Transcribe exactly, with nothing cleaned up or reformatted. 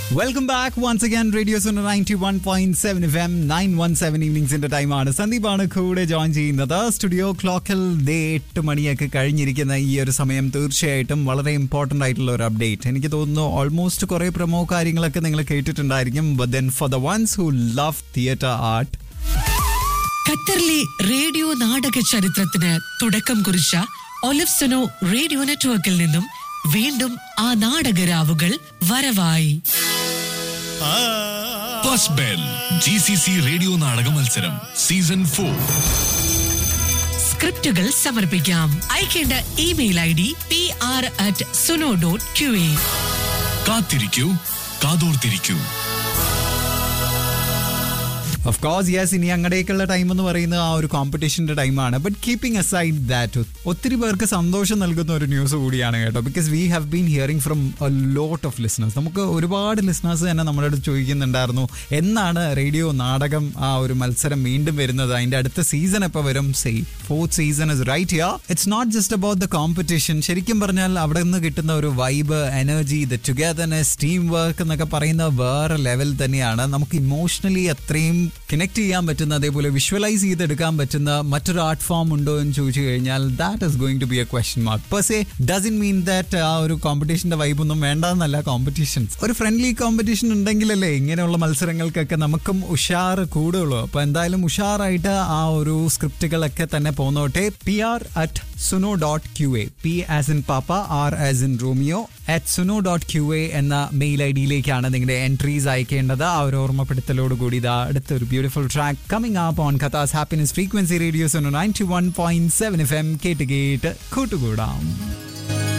Welcome back once again radio Suno ninety one point seven F M nine one seven ഈവനിങ്സിന്റെ ടൈമാണ്. സന്ദീപാണ് കൂടെ join ചെയ്യുന്നത്. Studio ക്ലോക്കിൽ ദേ എട്ട് മണിയൊക്കെ കഴിഞ്ഞിരിക്കുന്ന ഈ ഒരു സമയം തീർച്ചയായിട്ടും വളരെ ഇമ്പോർട്ടന്റ് ആയിട്ടുള്ള ഒരു അപ്ഡേറ്റ്. എനിക്ക് തോന്നുന്നു ഓൾമോസ്റ്റ് കുറെ പ്രമോ കാര്യങ്ങളൊക്കെ നിങ്ങൾ കേട്ടിട്ടുണ്ടായിരിക്കും. But then for the ones who love theatre art, ഖത്തറിലെ റേഡിയോ നാടക ചരിത്രത്തിന് തുടക്കം കുറിച്ച ഒലിവ്സനോ റേഡിയോ നെറ്റ്വർക്കിൽ നിന്നും വീണ്ടും ആ നാടകരാവുകൾ വരവായി. First bell G C C radio നാടക മത്സരം സീസൺ ഫോർ. സ്ക്രിപ്റ്റുകൾ സമർപ്പിക്കാം. അയക്കേണ്ട email I D P R at Suno dot Q A. കാത്തിരിക്കൂ, കാതോർത്തിരിക്കൂ. ഓഫ് കോഴ്സ് യെസ്, ഇനി അങ്ങടേക്കുള്ള ടൈം എന്ന് പറയുന്നത് ആ ഒരു കോമ്പറ്റീഷന്റെ ടൈമാണ്. ബട്ട് കീപ്പിംഗ് അസൈഡ് ദാറ്റ്, ഒത്തിരി പേർക്ക് സന്തോഷം നൽകുന്ന ഒരു ന്യൂസ് കൂടിയാണ് കേട്ടോ. Because we have been hearing from a lot of listeners. നമുക്ക് ഒരുപാട് ലിസണേഴ്സ് തന്നെ നമ്മുടെ അടുത്ത് ചോദിക്കുന്നുണ്ടായിരുന്നു, എന്നാണ് റേഡിയോ നാടകം ആ ഒരു മത്സരം വീണ്ടും വരുന്നത്, അതിന്റെ അടുത്ത സീസൺ എപ്പോൾ വരും. Say fourth season is right here. It's not just about the competition. ശരിക്കും പറഞ്ഞാൽ അവിടെ നിന്ന് കിട്ടുന്ന ഒരു vibe, energy, the togetherness, team work എന്നൊക്കെ പറയുന്ന വേറെ ലെവൽ തന്നെയാണ്. നമുക്ക് ഇമോഷണലി അത്രയും കണക്ട് ചെയ്യാൻ പറ്റുന്ന, അതേപോലെ വിഷ്വലൈസ് ചെയ്തെടുക്കാൻ പറ്റുന്ന മറ്റൊരു ആർട്ട് ഫോം ഉണ്ടോ എന്ന് ചോദിച്ചു കഴിഞ്ഞാൽ that is going to B A question mark. പെർസേ doesn't mean that ആ ഒരു കോമ്പറ്റീഷന്റെ വൈബ് ഒന്നും വേണ്ടെന്നല്ല. കോമ്പറ്റീഷൻസ് ഒരു ഫ്രണ്ട്ലി കോമ്പറ്റീഷൻ ഉണ്ടെങ്കിലല്ലേ ഇങ്ങനെയുള്ള മത്സരങ്ങൾക്കൊക്കെ നമുക്കും ഉഷാർ കൂടുള്ളൂ. അപ്പൊ എന്തായാലും ഉഷാറായിട്ട് ആ ഒരു സ്ക്രിപ്റ്റുകളൊക്കെ തന്നെ പോന്നോട്ടെ. P R at Suno dot Q A, P as in പാപ്പ, R as in Romeo, at Suno dot Q A എന്ന മെയിൽ ഐ ഡിയിലേക്കാണ് നിങ്ങളുടെ എൻട്രീസ് അയക്കേണ്ടത്. ആ ഒരു ഓർമ്മപ്പെടുത്തലോടുകൂടി ഇതാ അടുത്തൊരു beautiful track coming up on ഖത്താസ് happiness frequency radio Suno ninety one point seven F M. കേട്ട് കേട്ട് കൂട്ടുകൂടാം.